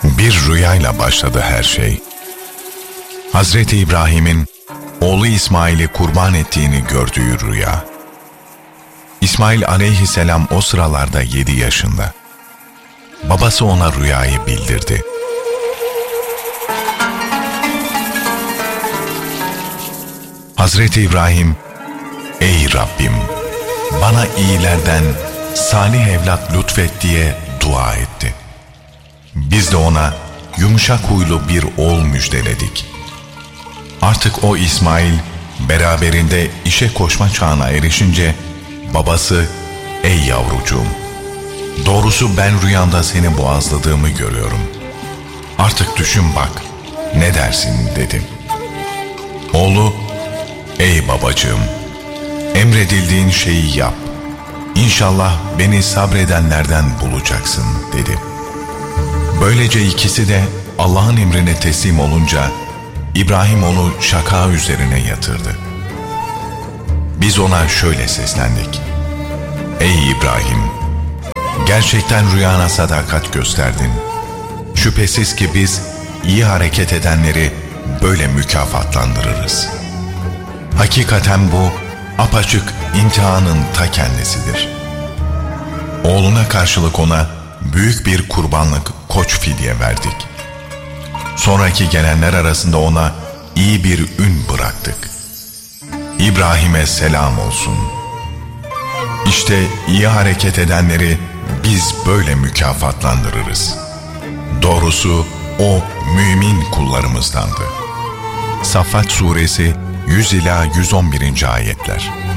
Bir rüyayla başladı her şey. Hazreti İbrahim'in oğlu İsmail'i kurban ettiğini gördüğü rüya. İsmail aleyhisselam o sıralarda 7 yaşında. Babası ona rüyayı bildirdi. Hazreti İbrahim, "Ey Rabbim, bana iyilerden salih evlat lütfet" diye dua etti. Biz de ona yumuşak huylu bir oğul müjdeledik. Artık o İsmail beraberinde işe koşma çağına erişince babası, "Ey yavrucuğum, doğrusu ben rüyamda seni boğazladığımı görüyorum. Artık düşün bak, ne dersin?" dedi. Oğlu, "Ey babacığım, emredildiğin şeyi yap. İnşallah beni sabredenlerden bulacaksın" dedi. Böylece ikisi de Allah'ın emrine teslim olunca İbrahim onu şaka üzerine yatırdı. Biz ona şöyle seslendik: "Ey İbrahim, gerçekten rüyana sadakat gösterdin. Şüphesiz ki biz iyi hareket edenleri böyle mükafatlandırırız. Hakikaten bu apaçık imtihanın ta kendisidir." Oğluna karşılık ona büyük bir kurbanlık koç fidye verdik. Sonraki gelenler arasında ona iyi bir ün bıraktık. "İbrahim'e selam olsun. İşte iyi hareket edenleri biz böyle mükafatlandırırız. Doğrusu o mümin kullarımızdandı." Saffat Suresi 100 ila 111. ayetler.